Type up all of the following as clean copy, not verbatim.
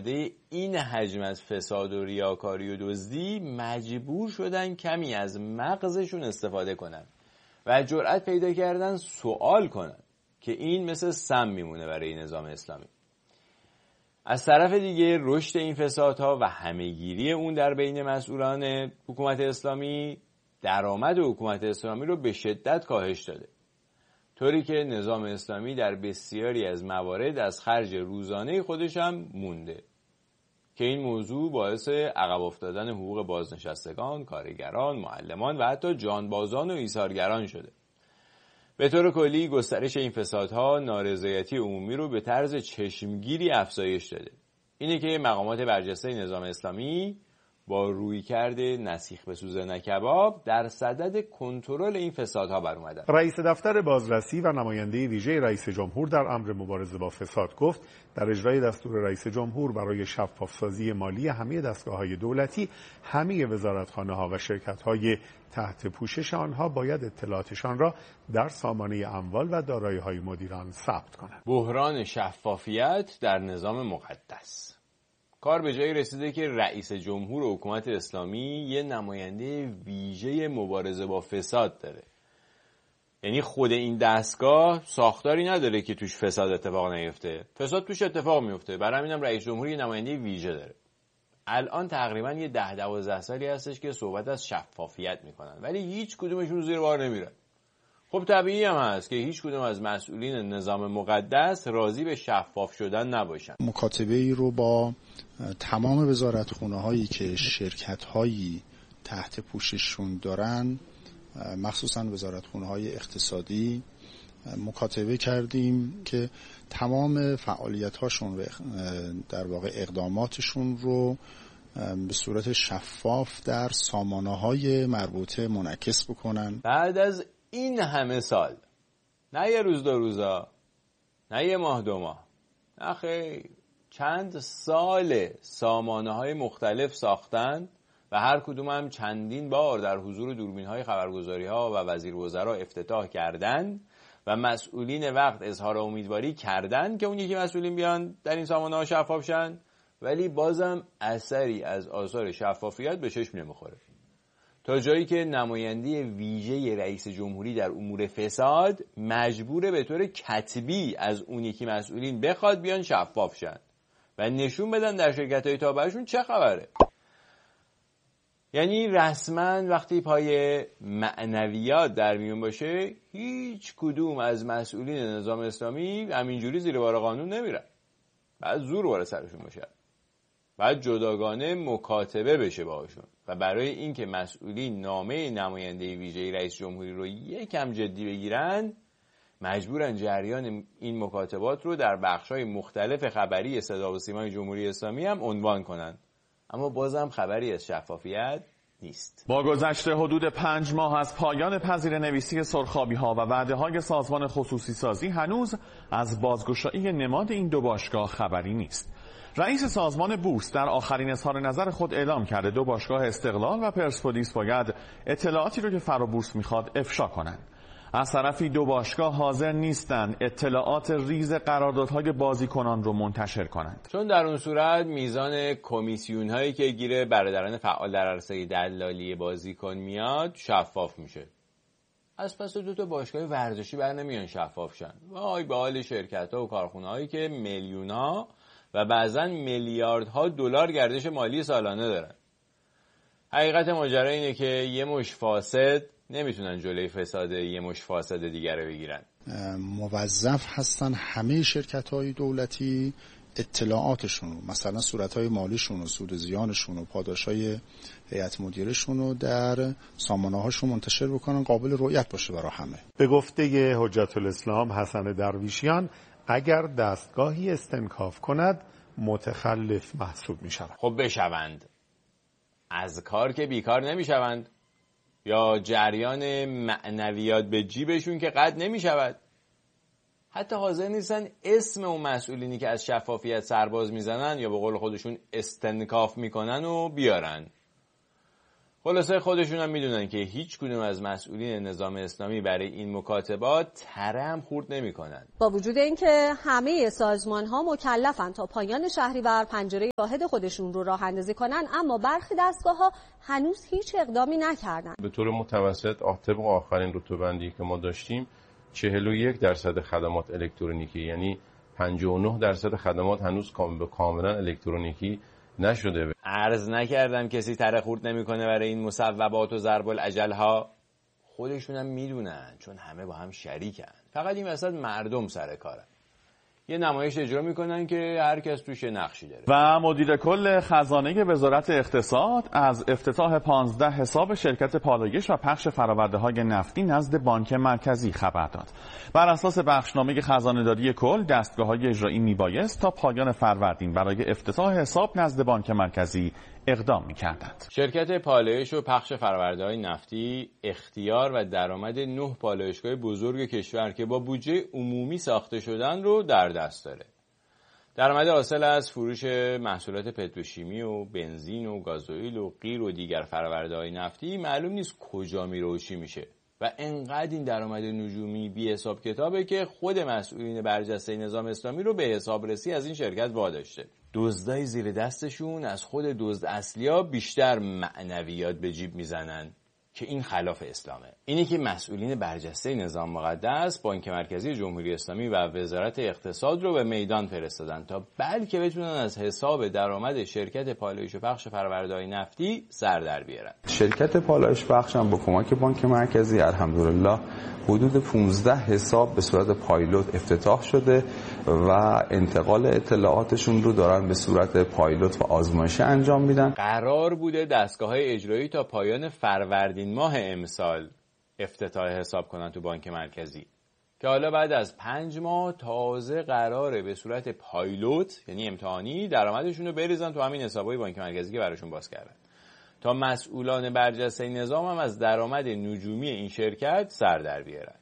آورده این حجم از فساد و ریاکاری و دزدی مجبور شدن کمی از مغزشون استفاده کنن و جرأت پیدا کردن سوال کنن که این مثل سم میمونه برای نظام اسلامی. از طرف دیگه رشد این فسادها و همه‌گیری اون در بین مسئولان حکومت اسلامی درآمد حکومت اسلامی رو به شدت کاهش داده، طوری که نظام اسلامی در بسیاری از موارد از خرج روزانه خودش هم مونده که این موضوع باعث عقب افتادن حقوق بازنشستگان، کارگران، معلمان و حتی جانبازان و ایثارگران شده. به طور کلی گسترش این فسادها نارضایتی عمومی رو به طرز چشمگیری افزایش داده. اینه که مقامات برجسته نظام اسلامی با رویکرد نسیخ بسوزه نه کباب در صدد کنترل این فسادها بر اومدن. رئیس دفتر بازرسی و نماینده ویژه رئیس جمهور در امر مبارزه با فساد گفت در اجرای دستور رئیس جمهور برای شفاف‌سازی مالی همه دستگاه‌های دولتی، همه وزارتخانه‌ها و شرکت‌های تحت پوشش آنها باید اطلاعاتشان را در سامانه اموال و دارایی‌های مدیران ثبت کنند. بحران شفافیت در نظام مقدس. کار به جایی رسیده که رئیس جمهور و حکومت اسلامی یه نماینده ویژه مبارزه با فساد داره. یعنی خود این دستگاه ساختاری نداره که توش فساد اتفاق نیفته. فساد توش اتفاق میفته. برای همینم رئیس جمهور یه نماینده ویژه داره. الان تقریبا یه 10-12 سالی هستش که صحبت از شفافیت میکنن، ولی هیچ کدومشون زیر بار نمیرن. خب طبیعی هم هست که هیچ کدوم از مسئولین نظام مقدس راضی به شفاف شدن نباشن. مکاتبه ای رو با تمام وزارتخونه هایی که شرکت هایی تحت پوشششون دارن، مخصوصا وزارتخونه های اقتصادی، مکاتبه کردیم که تمام فعالیت هاشون و در واقع اقداماتشون رو به صورت شفاف در سامانه های مربوطه منعکس بکنن. بعد از این همه سال، نه یه روز دو روزا، نه یه ماه دو ماه، نه خیر، چند سال سامانه های مختلف ساختن و هر کدوم هم چندین بار در حضور دوربین های خبرگزاری ها و وزیر وزرا افتتاح کردن و مسئولین وقت اظهار امیدواری کردن که اون یکی مسئولین بیان در این سامانه ها شفاف شن، ولی بازم اثری از آثار شفافیت به چشم نمیخوره، تا جایی که نماینده ویژه رئیس جمهوری در امور فساد مجبوره به طور کتبی از اون یکی مسئولین بخواد بیان شفاف شن و نشون بدن در شرکت‌های تابعشون چه خبره. یعنی رسما وقتی پای معنویات در میون باشه، هیچ کدوم از مسئولین نظام اسلامی همینجوری زیر بار قانون نمیرن. بعد زور وارد سرشون باشه، بعد جداگانه مکاتبه بشه باهاشون و برای اینکه مسئولین نامه نماینده ویژه رئیس جمهوری رو یکم جدی بگیرن، مجبورن جریان این مکاتبات رو در بخش‌های مختلف خبری صدا و سیمای جمهوری اسلامی هم عنوان کنن، اما بازم خبری از شفافیت نیست. با گذشت حدود 5 ماه از پایان پذیره‌نویسی سرخابی‌ها و وعده‌های سازمان خصوصی سازی، هنوز از بازگشایی نماد این دو باشگاه خبری نیست. رئیس سازمان بورس در آخرین اظهار نظر خود اعلام کرده دو باشگاه استقلال و پرسپولیس باید اطلاعاتی رو که فرابورس میخواد افشا کنند. از طرفی دو باشگاه حاضر نیستند اطلاعات ریز قراردادهای بازیکنان رو منتشر کنند، چون در اون صورت میزان کمیسیون هایی که گیر برادران فعال در عرصه دلالی بازیکن میاد شفاف میشه. از پس دو تا باشگاه ورزشی بر نمیان شفاف شن. وای به حال شرکت ها و کارخونه هایی که میلیون ها و بعضا میلیاردها دلار گردش مالی سالانه دارن. حقیقت ماجرا اینه که یه مش فاسد نمیتونن جلوی فساد یه مش فاسد دیگر رو بگیرن. موظف هستن همه شرکت‌های دولتی اطلاعاتشون رو، مثلا صورت‌های مالیشون و سود زیانشون و پاداش‌های هیئت مدیرشون رو در سامانه‌هاشون منتشر بکنن، قابل رؤیت باشه برای همه. به گفته حجت الاسلام حسن درویشیان، اگر دستگاهی استنکاف کند متخلف محسوب می شود. خب بشوند، از کار که بیکار نمی شوند، یا جریان معنویات به جیبشون که قطع نمی شود. حتی حاضر نیستن اسم اون مسئولینی که از شفافیت سرباز میزنن یا به قول خودشون استنکاف میکنن و بیارن. خلاصه خودشون هم میدونن که هیچ کدوم از مسئولین نظام اسلامی برای این مکاتبات تره هم خورد نمیکنن. با وجود اینکه همه سازمان‌ها مکلفن تا پایان شهریور پنجره واحد خودشون رو راه اندازی کنن، اما برخی دستگاه‌ها هنوز هیچ اقدامی نکردن. به طور متوسط طبق آخرین رتبه‌بندی که ما داشتیم 41% خدمات الکترونیکی، یعنی 59% خدمات هنوز کاملا الکترونیکی نشده. عرض نکردم کسی تره خورد نمیکنه برای این مصوبات و ضرب الاجل‌ها. خودشون هم میدونن، چون همه با هم شریکن. فقط این وسط مردم سر کارن. یه نمایش اجرا میکنن که هر کس توش نقشی داره. و مدیر کل خزانه وزارت اقتصاد از افتتاح 15 حساب شرکت پالایش و پخش فرآورده‌های نفتی نزد بانک مرکزی خبر داد. بر اساس بخشنامه خزانه‌داری کل، دستگاه‌های اجرایی میبایست تا پایان فروردین برای افتتاح حساب نزد بانک مرکزی اقدام می‌کردند. شرکت پالایش و پخش فرآورده‌های نفتی اختیار و درآمد 9 پالایشگاه بزرگ کشور که با بودجه عمومی ساخته شدن رو در دست داره. درآمد حاصل از فروش محصولات پتروشیمی و بنزین و گازوئیل و غیر و دیگر فرآورده‌های نفتی معلوم نیست کجا میره و چی میشه و انقدر این درآمد نجومی بی حساب کتابه که خود مسئولین برجسته نظام اسلامی رو به حسابرسی از این شرکت واداشته. دزدای زیر دستشون از خود دزد اصلیا بیشتر معنویات به جیب میزنن که این خلاف اسلامه. اینی که مسئولین برجسته نظام مقدس بانک مرکزی جمهوری اسلامی و وزارت اقتصاد رو به میدان فرستادن تا بلکه بتونن از حساب درآمد شرکت پالایش و پخش فرآورده‌های نفتی سر در بیارن. شرکت پالایش پخش هم با کمک بانک مرکزی الحمدلله حدود 15 حساب به صورت پایلوت افتتاح شده و انتقال اطلاعاتشون رو دارن به صورت پایلوت و آزمایشی انجام میدن. قرار بوده دستگاه‌های اجرایی تا پایان فروردین ماه امسال افتتاح حساب کنن تو بانک مرکزی که حالا بعد از 5 ماه تازه قراره به صورت پایلوت، یعنی امتحانی، درآمدشون رو بریزن تو همین حسابای بانک مرکزی که براشون باز کردن تا مسئولان برجسته نظام هم از درآمد نجومی این شرکت سر در بیارن.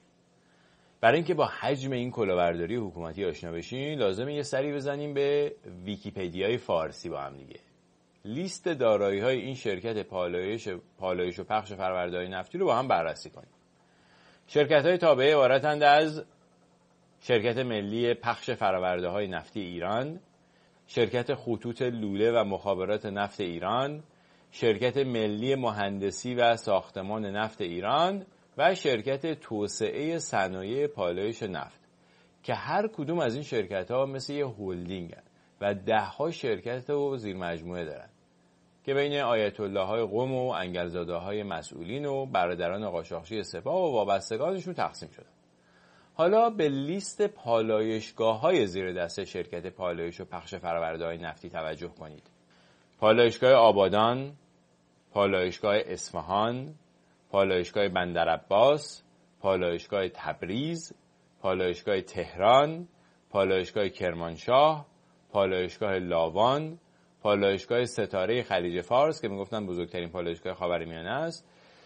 برای اینکه با حجم این کلاهبرداری حکومتی آشنا بشین لازمه یه سری بزنیم به ویکی‌پدیای فارسی با هم دیگه. لیست دارایی‌های این شرکت پالایش و پخش فرآورده‌های نفتی رو با هم بررسی کنیم. شرکت‌های تابعه عبارتند از شرکت ملی پخش فرآورده‌های نفتی ایران، شرکت خطوط لوله و مخابرات نفت ایران، شرکت ملی مهندسی و ساختمان نفت ایران و شرکت توسعه صنایع پالایش نفت که هر کدوم از این شرکت‌ها مثل یه هلدینگ هست و 10 شرکت و زیر مجموعه دارن که بین آیت الله های قم و انگلزاده های مسئولین و برادران قاچاقچی سپاه و وابستگانشون تقسیم شدن. حالا به لیست پالایشگاه‌های زیر دست شرکت پالایش و پخش فرآورده‌های نفتی توجه کنید. پالایشگاه آبادان، پالایشگاه اصفهان، پالایشگاه بندرعباس، پالایشگاه تبریز، پالایشگاه تهران، پالایشگاه کرمانشاه، پالایشگاه لاوان، پالایشگاه ستاره خلیج فارس که میگفتن بزرگترین پالایشگاه خاورمیانه است،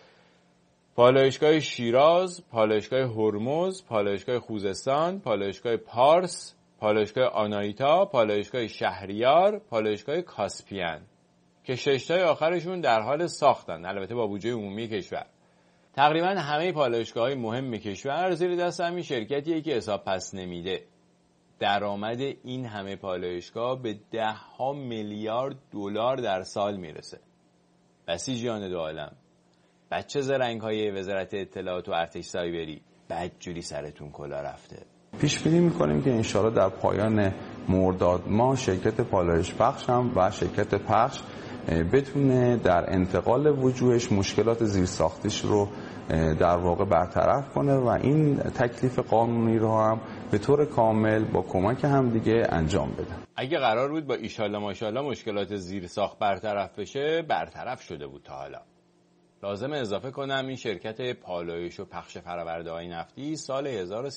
پالایشگاه شیراز، پالایشگاه هرمز، پالایشگاه خوزستان، پالایشگاه پارس، پالایشگاه آنایتا، پالایشگاه شهریار، پالایشگاه کاسپیان که 6 تای آخرشون در حال ساختن، البته با بودجه عمومی کشور. تقریبا همه پالایشگاه‌های مهم کشور زیر دست همین شرکتیه که حساب پس نمیده. درآمد این همه پالایشگاه به 10 میلیارد دلار در سال میرسه. بسیجیان دو عالم، بچه زرنگ‌های وزارت اطلاعات و ارتش سایبری، بدجوری سرتون کلا رفته. پیش بینی می‌کنیم که انشاءالله در پایان مرداد ماه شرکت پالایش پخش هم و شرکت پخش بتونه در انتقال وجوهش مشکلات زیرساختیش رو در واقع برطرف کنه و این تکلیف قانونی رو هم به طور کامل با کمک هم دیگه انجام بده. اگه قرار بود با ایشالله ماشالله مشکلات زیرساخت برطرف بشه، برطرف شده بود تا حالا. لازم اضافه کنم این شرکت پالایش و پخش فرآورده‌های نفتی سال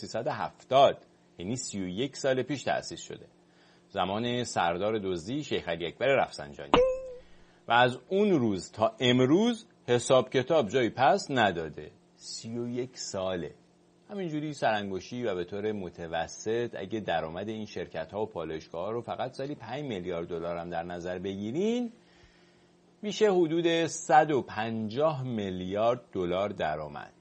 1370 یعنی 31 سال پیش تأسیس شده، زمان سردار دزدی شیخ علی اکبر رفسنجانی، و از اون روز تا امروز حساب کتاب جایی پس نداده. 31 ساله. همینجوری سرانگشتی و به طور متوسط اگه درآمد این شرکت‌ها و پالایشگاه‌ها رو فقط سالی 5 میلیارد دلار هم در نظر بگیرین، میشه حدود 150 میلیارد دلار درآمد.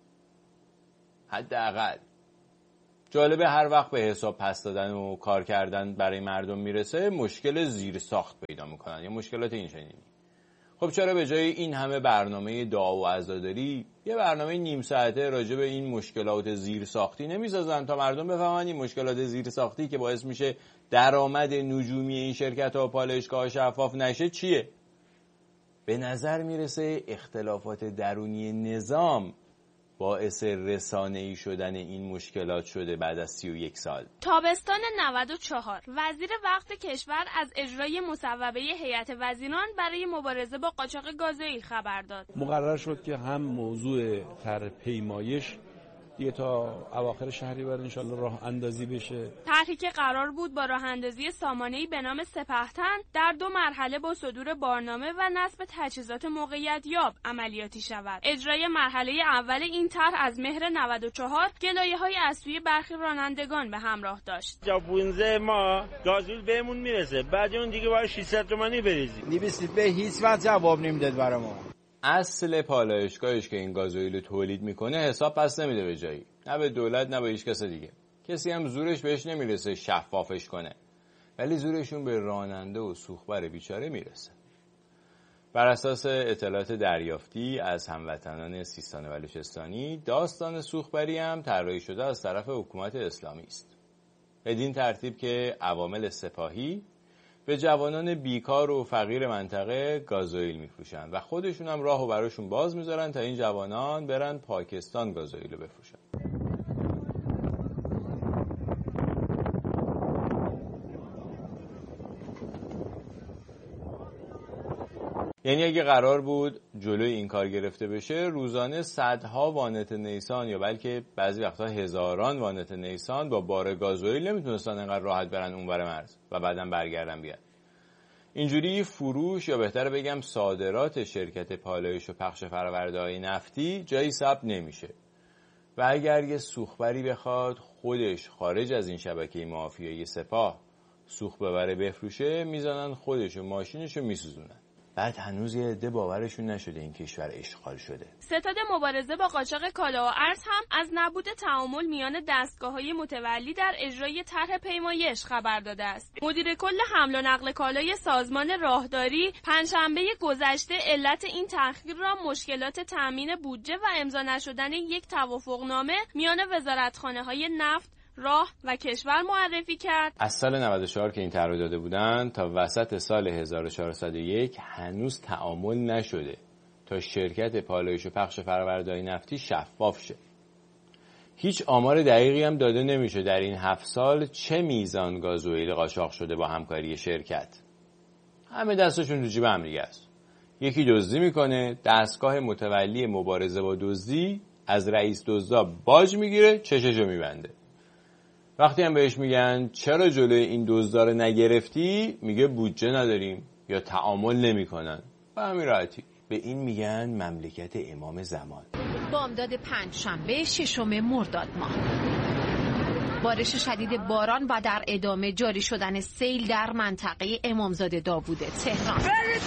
حداقل. جالبه هر وقت به حساب پس دادن و کار کردن برای مردم میرسه مشکل زیر ساخت پیدا میکنن یا مشکلات این چنینی. خب چرا به جای این همه برنامه دعا و عزاداری یه برنامه نیم ساعته راجع به این مشکلات زیر ساختی نمیسازن تا مردم بفهمن این مشکلات زیر ساختی که باعث میشه درآمد نجومی این شرکت ها و پالایشگاه شفاف نشه چیه؟ به نظر میرسه اختلافات درونی نظام باعث رسانه‌ای شدن این مشکلات شده بعد از 31 سال. تابستان 94 وزیر وقت کشور از اجرای مصوبه هیئت وزیران برای مبارزه با قاچاق گازوئیل خبر داد. مقرر شد که هم موضوع طرح پیمایش دیگه تا اواخر شهریور انشالله راه اندازی بشه. طرحی که قرار بود با راه اندازی سامانه‌ای به نام سپهتن در 2 مرحله با صدور بارنامه و نصب تجهیزات موقعیت یاب عملیاتی شود. اجرای مرحله اول این طرح از مهر 94 گلایه‌های از سوی برخی رانندگان به همراه داشت. تا 15 ماه گازوئیل بهمون میرسه، بعد اون دیگه باید 600 تومانی بریزیم. 200 به هیچ وقت جواب نمیداد برام. اصل پالایشگاهش که این گازوئیل رو تولید میکنه حساب پس نمیده به جایی، نه به دولت نه به هیچ کس دیگه. کسی هم زورش بهش نمیرسه شفافش کنه، ولی زورشون به راننده و سوخبر بیچاره میرسه. بر اساس اطلاعات دریافتی از هموطنان سیستان و بلوچستانی، داستان سوخبری هم طراحی شده از طرف حکومت اسلامی است. بدین ترتیب که عوامل سپاهی به جوانان بیکار و فقیر منطقه گازوئیل میفروشن و خودشون هم راهو براشون باز میذارن تا این جوانان برن پاکستان گازوئیل رو بفروشن. یعنی اگه قرار بود جلوی این کار گرفته بشه، روزانه صدها وانت نیسان یا بلکه بعضی وقتا هزاران وانت نیسان با بار گازوئیل نمیتونستن انقدر راحت برن اونور مرز و بعداً برگردن بیان. اینجوری فروش یا بهتر بگم صادرات شرکت پالایش و پخش فرآورده‌های نفتی جایی ثبت نمیشه و اگر یه سوخبری بخواد خودش خارج از این شبکه مافیایی سپاه سوخت ببره بفروشه، میزنن خودش و ماشینشو میسوزونن. بعد هنوز یه عده باورشون نشده این کشور اشغال شده. ستاد مبارزه با قاچاق کالا و ارز هم از نبود تعامل میان دستگاه‌های متولی در اجرای طرح پیمایش خبر داده است. مدیر کل حمل و نقل کالای سازمان راهداری پنجشنبه گذشته علت این تأخیر را مشکلات تامین بودجه و امضا نشدن یک توافقنامه میان وزارتخانه‌های نفت، راه و کشور معرفی کرد. از سال 94 که این طرح داده بودن تا وسط سال 1401 هنوز تعامل نشده تا شرکت پالایش و پخش فرآورده‌های نفتی شفاف شه. هیچ آمار دقیقی هم داده نمیشه در این 7 سال چه میزان گازوئیل قاچاق شده با همکاری شرکت. همه دستشون تو جیب هم دیگه است. یکی دزدی میکنه، دستگاه متولی مبارزه با دزدی از رئیس دزدا باج میگیره، چششو میبنده. وقتی هم بهش میگن چرا جلوی این دزدا رو نگرفتی، میگه بودجه نداریم یا تعامل نمیکنن. به همین راحتی. به این میگن مملکت امام زمان. بامداد پنجشنبه 6 مرداد ماه، بارش شدید باران و در ادامه جاری شدن سیل در منطقه امامزاده داوود تهران.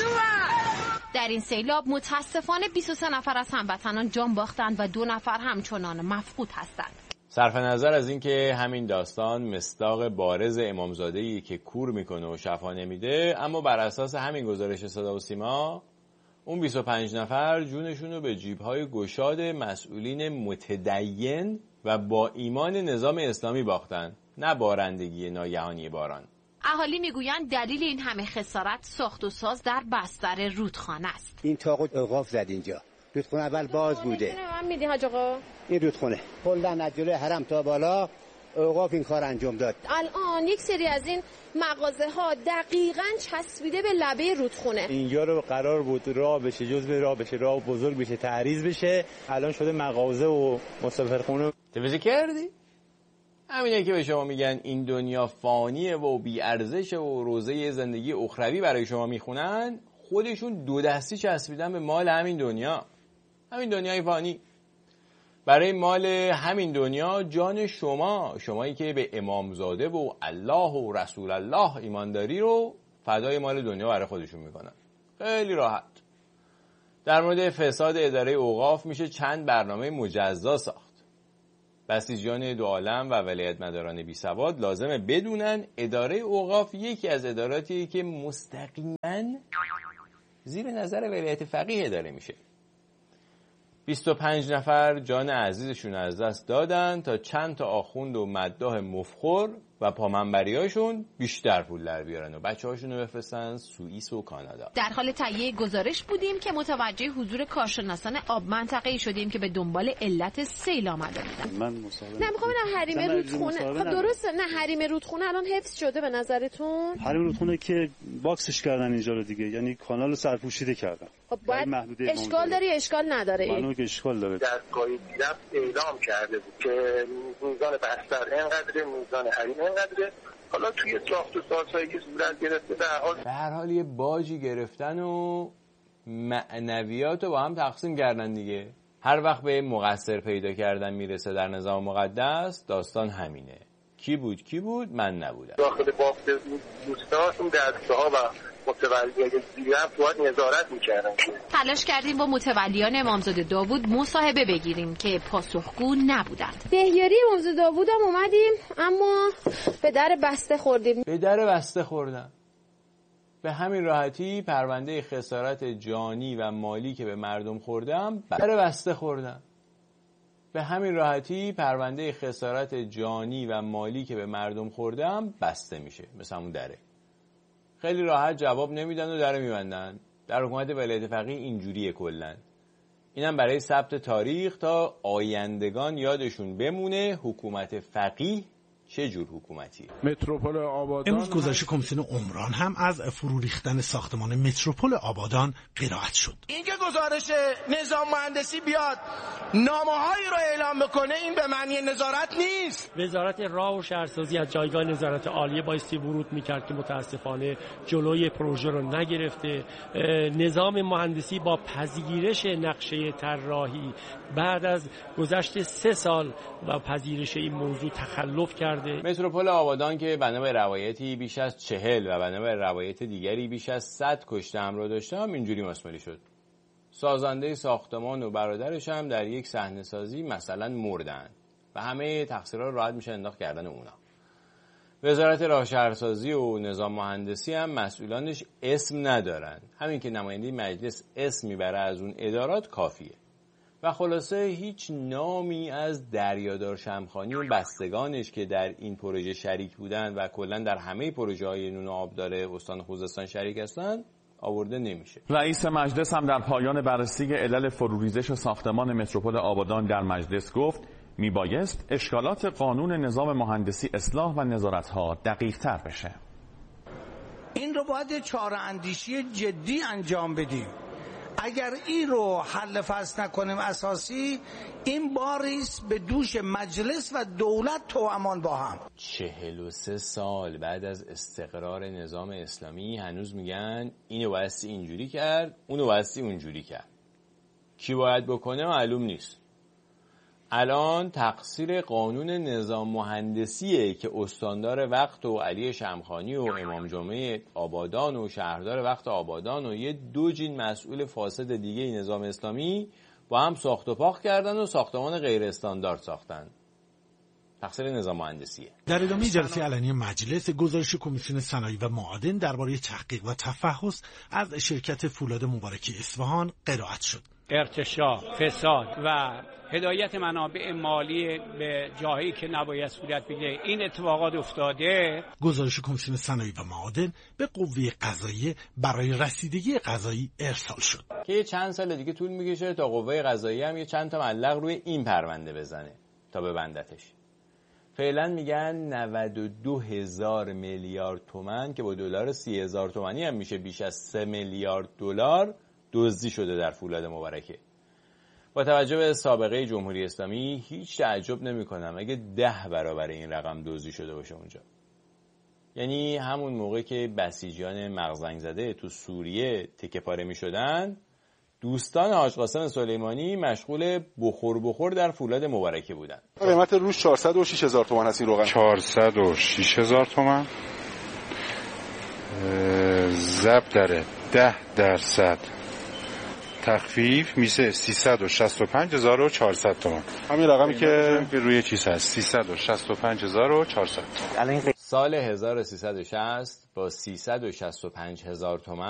در این سیلاب متاسفانه 23 نفر از هموطنان جان باختند و 2 نفر همچنان مفقود هستند. صرف نظر از اینکه همین داستان مصداق بارز امامزاده‌ای که کور میکنه و شفا نمیده، اما بر اساس همین گزارش صدا و سیما اون 25 نفر جونشون رو به جیب‌های گشاد مسئولین متدین و با ایمان نظام اسلامی باختن، نه بارندگی ناگهانی باران. اهالی میگویند دلیل این همه خسارت ساخت و ساز در بستر رودخانه است. این تاق اوقاف زد اینجا. رودخونه اول باز بوده. من میدی حاج آقا؟ این رودخونه کلا از جلوی حرم تا بالا اوقاف این کار انجام داد. الان یک سری از این مغازه ها دقیقاً چسبیده به لبه رودخونه. اینجا رو قرار بود راه بشه، جزء راه بشه، راه بزرگ بشه، تعریض بشه، الان شده مغازه و مسافرخونه. توجه کردی؟ همینه که به شما میگن این دنیا فانیه و بی ارزشه و روزه زندگی اخروی برای شما میخونن، خودشون 2 دستی چسبیدن به مال همین دنیا. همین دنیای فانی. برای مال همین دنیا جان شمایی که به امامزاده و الله و رسول الله ایمان داری رو فدای مال دنیا برای خودشون میکنن. خیلی راحت. در مورد فساد اداره اوقاف میشه چند برنامه مجزا ساخت. بسیجیان دو عالم و ولایتمداران بی سواد لازمه بدونن اداره اوقاف یکی از اداراتیه که مستقیما زیر نظر ولایت فقیه اداره میشه. 25 نفر جان عزیزشون از دست دادن تا چند تا آخوند و مداح مفخر و پامنبریاشون بیشتر پول در بیارن و بچه‌هاشون رو بفرستن سوئیس و کانادا. در حال تهیه گزارش بودیم که متوجه حضور کارشناسان آب منطقه‌ای شدیم که به دنبال علت سیل آمده بودن. من مصاحبه نمیخوام حریم رودخونه. خب درسته، نه حریم رودخونه الان حفظ شده به نظرتون؟ حریم رودخونه که باکسش کردن اینجا رو دیگه، یعنی کانال سرپوشیده کردن. خب باید اشکال داره یا اشکال نداره؟ معلومه که اشکال داره. دستگاهی دیدم اعلام کرده بود که میزان بستر اینقدره، میزان حریم اینقدره. حالا توی ساخت و سازهایی که صورت گرفته به هر حال یه باجی گرفتن و معنویات رو با هم تقسیم کردن دیگه. هر وقت به مقصر پیدا کردن میرسه در نظام مقدس داستان همینه. کی بود من نبودم. داخل بافت دوستان اون دستگاه‌ها و متولیای دیگه هم باید نظارت می‌کردن. تلاش کردیم با متولیان امامزاده داوود مصاحبه بگیریم که پاسخگو نبودند. دهیاری امامزاده داوود هم اومدیم اما به در بسته خوردیم. به در بسته خوردن. به همین راحتی پرونده خسارت جانی و مالی که به مردم خوردم در بسته خوردم. به همین راحتی پرونده خسارت جانی و مالی که به مردم خوردم بسته میشه. مثل همون دره. خیلی راحت جواب نمیدن و در میبندن. در حکومت ولایت فقیه اینجوریه کلن. اینم برای ثبت تاریخ تا آیندگان یادشون بمونه حکومت فقیه چه جور حکومتی. متروپول آبادان امروز گزارش کمیسیون عمران هم از فرو ریختن ساختمان متروپول آبادان قرائت شد. اینکه گزارش نظام مهندسی بیاد نامه‌هایی رو اعلام بکنه این به معنی نظارت نیست. وزارت راه و شهرسازی از جایگاه نظارت عالیه بایستی ورود میکرد که متاسفانه جلوی پروژه رو نگرفته. نظام مهندسی با پذیرش نقشه طراحی بعد از گذشت 3 سال و پذیرش این موضوع تخلف کرد. متروپول آبادان که بنا به روایتی بیش از 40 و بنا به روایت دیگری بیش از 100 کشته همراه داشته هم اینجوری مسماری شد. سازنده ساختمان و برادرش هم در یک صحنه سازی مثلا مردن و همه تقصیرها رو راحت میشه انداخت کردن اونا. وزارت راه شهرسازی و نظام مهندسی هم مسئولانش اسم ندارن. همین که نماینده مجلس اسم میبره از اون ادارات کافیه. و خلاصه هیچ نامی از دریادار شمخانی و بستگانش که در این پروژه شریک بودن و کلا در همه پروژه‌های نون و آبدار استان خوزستان شریک هستن آورده نمیشه. رئیس مجلس هم در پایان بررسی علل فروریزش ساختمان متروپول آبادان در مجلس گفت میبایست اشکالات قانون نظام مهندسی اصلاح و نظارت‌ها دقیق‌تر بشه. این رو باید چاره اندیشی جدی انجام بدیم. اگر این رو حل فصل نکنیم اساسی این باریست به دوش مجلس و دولت توامان با هم. 43 سال بعد از استقرار نظام اسلامی هنوز میگن اینو بایستی اینجوری کرد اونو بایستی اونجوری کرد. کی باید بکنه معلوم نیست. الان تقصیر قانون نظام مهندسیه که استاندار وقت و علی شمخانی و امام جمعه آبادان و شهردار وقت آبادان و یه 2 جین مسئول فاسد دیگه نظام اسلامی با هم ساخت و پاخت کردن و ساختمان غیر استاندارد ساختن. تقصیر نظام مهندسیه. در ادامه جلسه علنی مجلس گزارش کمیسیون صنایع و معادن درباره تحقیق و تفحص از شرکت فولاد مبارکی اصفهان قرائت شد. ارتشاء، فساد و هدایت منابع مالی به جاهایی که نباید صورت بگیره این اتفاقات افتاده. گزارش کمیسیون صنایع و معادن به قوه قضاییه برای رسیدگی قضایی ارسال شد که چند سال دیگه طول میکشه تا قوه قضاییه هم یه چند تا معلق روی این پرونده بزنه تا ببندتش. فعلا میگن 92,000 میلیارد تومان که با دلار 30,000 تومانی هم میشه بیش از 3 میلیارد دلار دزدی شده در فولاد مبارکه. با توجه به سابقه جمهوری اسلامی هیچ تعجب نمی‌کنم اگه 10 برابر این رقم دزدی شده باشه اونجا. یعنی همون موقع که بسیجیان مغزنگ زده تو سوریه تکه پاره می‌شدن، دوستان حاج قاسم سلیمانی مشغول بخور در فولاد مبارکه بودن. قیمت روز 406,000 تومان هست این روغن. 406,000 تومان. ضبط داره. 10% تخفیف میشه 365400 تومان. همین رقمی که روی چیز هست 365400. سال 1360 با 365000 تومان